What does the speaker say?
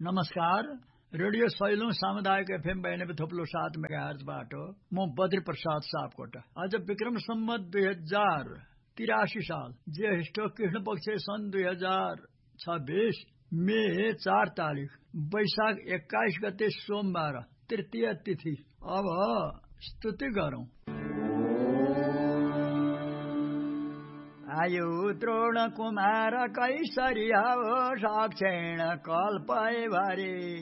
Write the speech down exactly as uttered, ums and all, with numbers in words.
नमस्कार, रेडियो सैलौं सामुदायिक एफएम बयानब्बे थोप्लो सात मेगाहर्जबाट म बद्री प्रसाद सापकोटा। आज विक्रम सम्वत दुई हजार तिरासी साल ज्येष्ठ कृष्ण पक्ष सन् दुई हजार छब्बीस मे चार तारिक वैशाख एक्काइस गते सोमबार तृतीय तिथि। अब स्तुति गरौं। आयु द्रोण कुमार कैसरिया साक्षेण कल्पय भरे